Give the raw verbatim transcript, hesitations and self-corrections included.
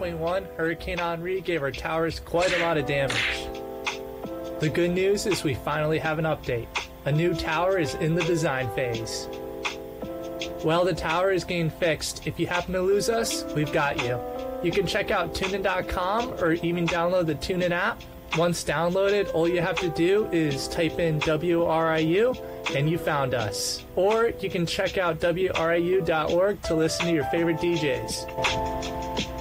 twenty-one, Hurricane Henri gave our towers quite a lot of damage. The good news is we finally have an update. A new tower is in the design phase. While the tower is getting fixed, if you happen to lose us, we've got you. You can check out tunein dot com or even download the TuneIn app. Once downloaded, all you have to do is type in W R I U and you found us. Or you can check out W R I U dot org to listen to your favorite D Js.